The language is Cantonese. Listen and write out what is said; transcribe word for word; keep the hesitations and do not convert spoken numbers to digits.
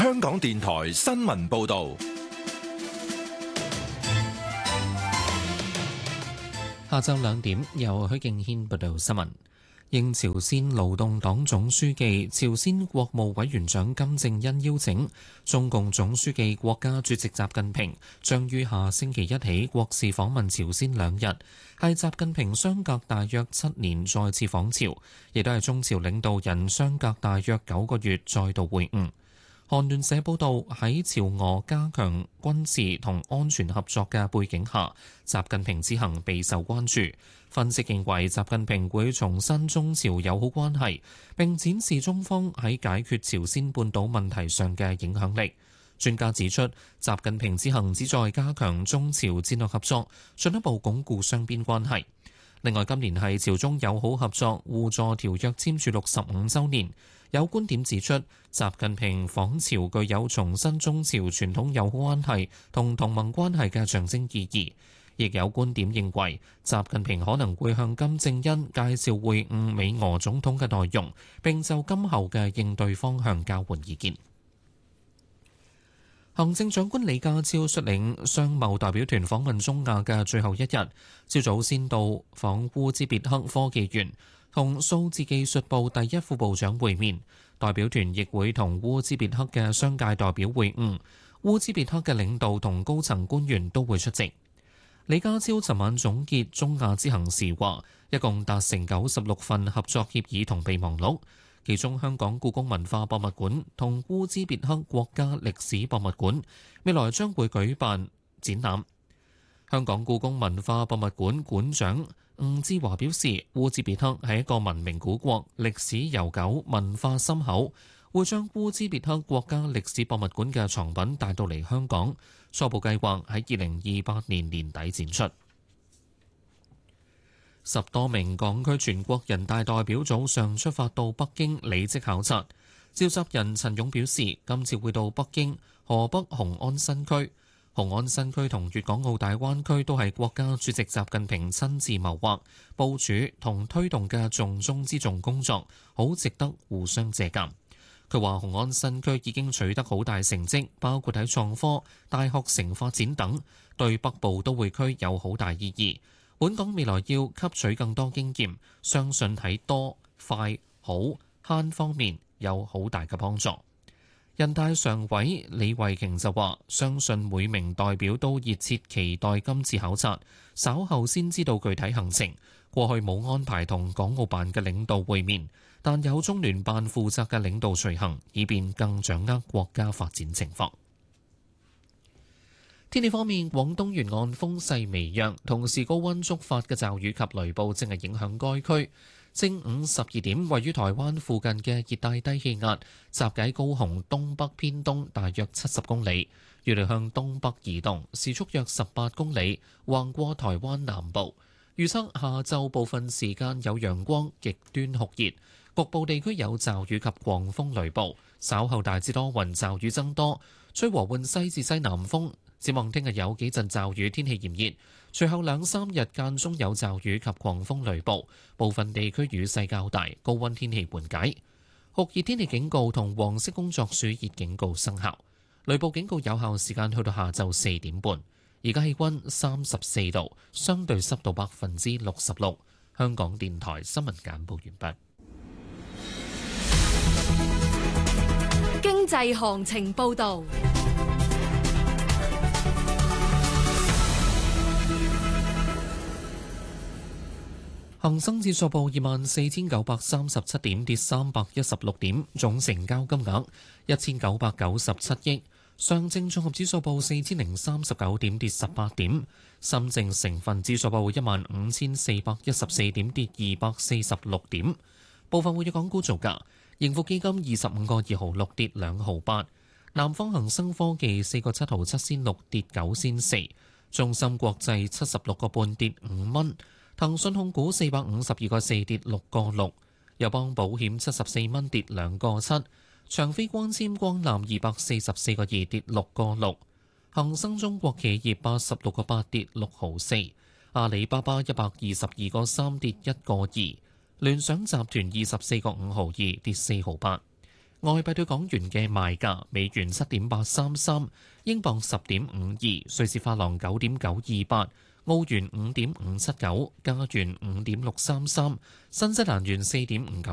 香港電台新聞報道。 下晝兩點，由許敬軒報道新聞。應朝鮮勞動黨總書記、朝鮮國務委員長金正恩邀請，中共總書記、國家主席習近平將於下星期一起國事訪問朝鮮兩日，係習近平相隔大約七年再次訪朝，亦都係中朝領導人相隔大約九個月再度會晤。韓聯社報道，喺朝俄加強軍事同安全合作嘅背景下，習近平之行備受關注。分析認為，習近平會重申中朝友好關係，並展示中方喺解決朝鮮半島問題上嘅影響力。專家指出，習近平之行旨在加強中朝戰略合作，進一步鞏固雙邊關係。另外，今年係朝中友好合作互助條約簽署六十五週年。有觀點指出，習近平訪朝具有重申中朝傳統友好關係同同盟關係嘅象徵意義。亦有觀點認為，習近平可能會向金正恩介紹會晤美俄總統嘅內容，並就今後嘅應對方向交換意見。行政長官李家超率領商貿代表團訪問中亞嘅最後一日，朝早先到訪烏茲別克科技園，同數字技術部第一副部長會面。代表團亦會同烏茲別克嘅商界代表會晤，烏茲別克嘅領導同高層官員都會出席。李家超尋晚總結中亞之行時話，一共達成九十六份合作協議同備忘錄，其中香港故宮文化博物館同烏茲別克國家歷史博物館未來將會舉辦展覽。香港故宮文化博物館館長吳志華表示，烏茲別克係一個文明古國，歷史悠久，文化深厚，會將烏茲別克國家歷史博物館嘅藏品帶到嚟香港，初步計劃喺二零二八年年底展出。十多名港區全國人大代表早上出發到北京履職考察，召集人陳勇表示，今次會到北京、河北雄安新區。雄安新區同粵港澳大灣區都係國家主席習近平親自謀劃、部署同推動嘅重中之重工作，好值得互相借鑑。佢話雄安新區已經取得好大成績，包括喺創科、大學城發展等，對北部都會區有好大意義。本港未來要吸取更多經驗，相信喺多、快、好、慳方面有好大嘅幫助。人大常委李慧瓊就話，相信每名代表都熱切期待今次考察，稍後先知道具體行程。過去冇安排同港澳辦嘅領導會面，但有中聯辦負責嘅領導隨行，以便更掌握國家發展情況。天氣方面，廣東沿岸風勢微弱，同時高溫觸發嘅驟雨及雷暴正係影響該區。正午十二點，位於台灣附近嘅熱帶低氣壓集結喺高雄東北偏東大約七十公里，預料向東北移動，時速約十八公里，橫過台灣南部。預測下晝部分時間有陽光，極端酷熱，局部地區有驟雨及狂風雷暴。稍後大致多雲，驟雨增多，吹和緩西至西南風。展望聽日有幾陣驟雨，天氣炎熱。隨後兩三日間中有驟雨及狂風雷暴，部分地區雨勢較大，高溫天氣緩解。酷熱天氣警告同黃色工作暑熱警告生效，雷暴警告有效時間去到下晝四點半。而家氣溫三十四度，相對濕度百分之六十六。香港電台新聞簡報完畢。 經濟行情報導。 恒生指數報二萬四千九百三十七點，跌三百一十六點，總成交金額一千九百九十七億。上證綜合指數報四千零三十九點，跌十八點。深證成分指數報一萬五千四百一十四點，跌二百四十六點。部分活躍港股造價：盈富基金二十五個二毫六，跌兩毫八；南方恒生科技四個七毫七仙六，跌九仙四；中芯國際七十六個半，跌五蚊。騰訊控股四百五十二個四，跌六個六，友邦保險七十四蚊，跌兩個七，長飛光纖光纜二百四十四個二，跌六個六，恒生中國企業八十六個八，跌六毫四，阿里巴巴一百二十二個三，跌一個二，聯想集團二十四個五毫二，跌四毫八， 外幣對港元嘅賣價：美元七點八三三，英鎊十點五二，瑞士法郎九點九二八，澳元五點五七九，加元五點六三三，新西蘭元四點五九。